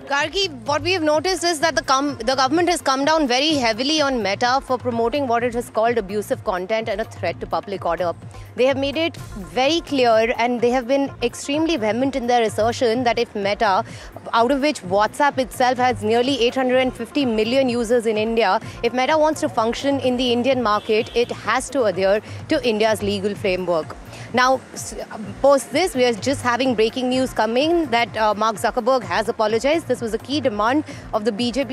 Gargi, what we have noticed is that the government has come down very heavily on Meta for promoting what it has called abusive content and a threat to public order. They have made it very clear and they have been extremely vehement in their assertion that if Meta, out of which WhatsApp itself has nearly 850 million users in India, if Meta wants to function in the Indian market, it has to adhere to India's legal framework. Now, post this, we are just having breaking news coming that Mark Zuckerberg has apologized. This was a key demand of the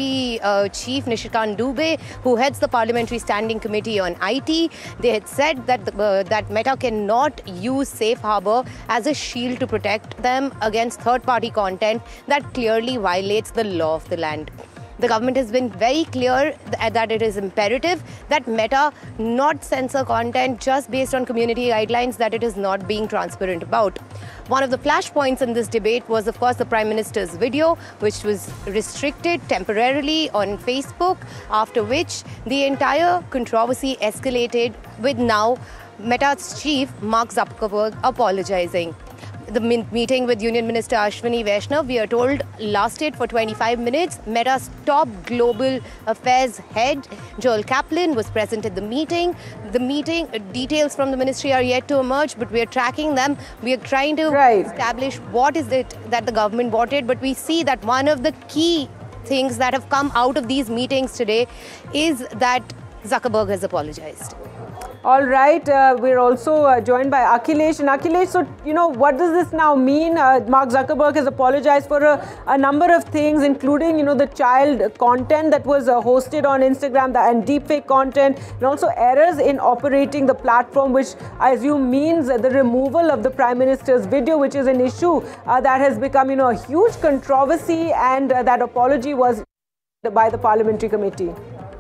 BJP chief, Nishikant Dubey, who heads the Parliamentary Standing Committee on IT. They had said that, that Meta cannot use Safe Harbor as a shield to protect them against third-party content that clearly violates the law of the land. The government has been very clear that it is imperative that Meta not censor content just based on community guidelines that it is not being transparent about. One of the flashpoints in this debate was, of course, the Prime Minister's video, which was restricted temporarily on Facebook, after which the entire controversy escalated with now Meta's chief, Mark Zuckerberg, apologizing. The meeting with Union Minister Ashwini Vaishnav, we are told, lasted for 25 minutes. Meta's top global affairs head, Joel Kaplan, was present at the meeting. The meeting details from the ministry are yet to emerge, but we are tracking them. We are trying to establish what is it that the government wanted. But we see that one of the key things that have come out of these meetings today is that Zuckerberg has apologized. All right, we're also joined by Akhilesh. And Akhilesh, so, what does this now mean? Mark Zuckerberg has apologized for a number of things, including, the child content that was hosted on Instagram and deepfake content, and also errors in operating the platform, which I assume means the removal of the Prime Minister's video, which is an issue that has become, a huge controversy, and that apology was by the Parliamentary Committee.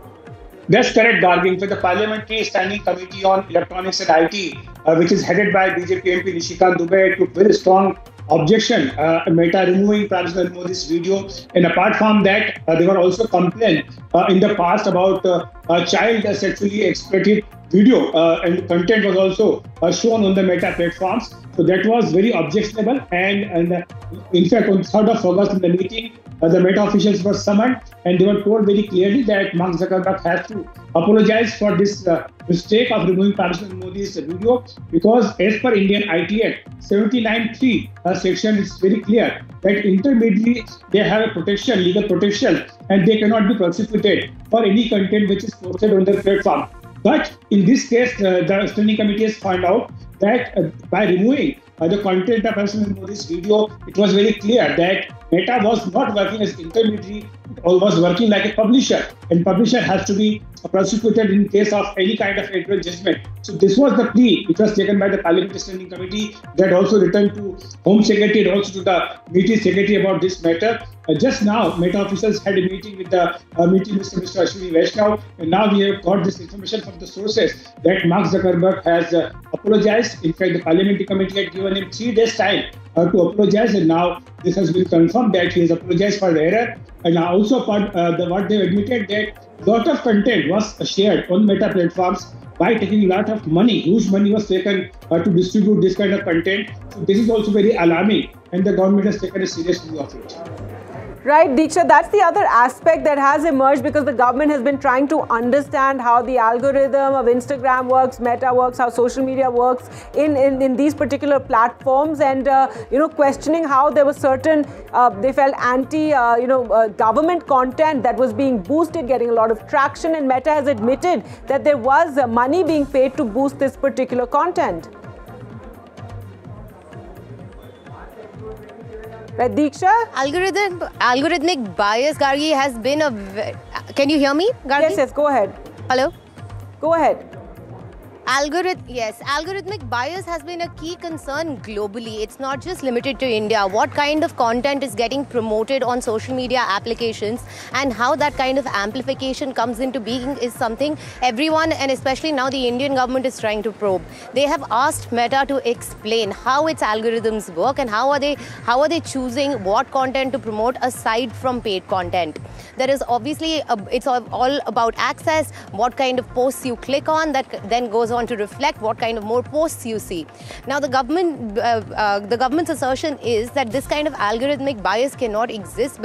That's correct, Gargi. For the Parliamentary Standing Committee on Electronics and IT, which is headed by BJP MP Nishikant Dubey, took very strong objection, Meta removing Prime Minister Modi's video. And apart from that, there were also complaints in the past about child sexually exploited video and content was also shown on the Meta platforms. So that was very objectionable. And in fact, on 3rd of August in the meeting, the Meta officials were summoned and they were told very clearly that Mark Zuckerberg has to apologize for this mistake of removing Prime Minister Modi's video, because as per Indian IT Act 79(3) section, is very clear that intermediaries, they have a protection, legal protection, and they cannot be prosecuted for any content which is posted on their platform. But in this case, the Standing Committee has found out that by removing the content of President Modi's video, it was very clear that Meta was not working as intermediary, or was working like a publisher, and publisher has to be prosecuted in case of any kind of editorial judgment. So this was the plea which was taken by the Parliamentary Standing Committee, that also returned to Home Secretary and also to the Media Secretary about this matter. Just now, Meta officials had a meeting with the Media Minister, Mr. Ashwini Vaishnav, and now we have got this information from the sources that Mark Zuckerberg has apologized. In fact, the Parliamentary Committee had given him 3 days time to apologize, and now this has been confirmed that he has apologized for the error. And also, what they admitted, that a lot of content was shared on Meta platforms by taking a lot of money. Huge money was taken to distribute this kind of content. So this is also very alarming, and the government has taken a serious view of it. Right, Diksha, that's the other aspect that has emerged, because the government has been trying to understand how the algorithm of Instagram works, Meta works, how social media works in these particular platforms, and questioning how there was certain they felt government content that was being boosted, getting a lot of traction, and Meta has admitted that there was money being paid to boost this particular content. Right, Diksha? Algorithmic bias, Gargi, has been a... Can you hear me, Gargi? Yes, go ahead. Hello? Go ahead. Algorithmic bias has been a key concern globally. It's not just limited to India. What kind of content is getting promoted on social media applications and how that kind of amplification comes into being is something everyone, and especially now the Indian government, is trying to probe. They have asked Meta to explain how its algorithms work and how are they choosing what content to promote aside from paid content. There is obviously it's all about access, what kind of posts you click on, that then goes on to reflect what kind of more posts you see. Now the government's assertion is that this kind of algorithmic bias cannot exist